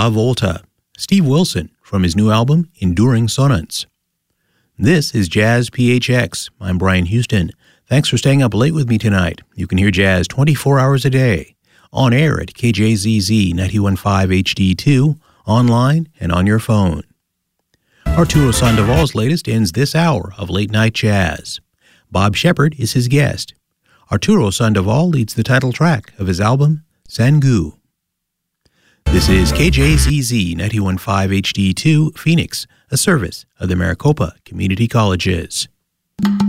La Volta, Steve Wilson, from his new album, Enduring Sonnets. This is Jazz PHX. I'm Brian Houston. Thanks for staying up late with me tonight. You can hear jazz 24 hours a day, on air at KJZZ 91.5 HD2, online and on your phone. Arturo Sandoval's latest ends this hour of Late Night Jazz. Bob Shepard is his guest. Arturo Sandoval leads the title track of his album, Sangu. This is KJZZ 91.5 HD2, Phoenix, a service of the Maricopa Community Colleges.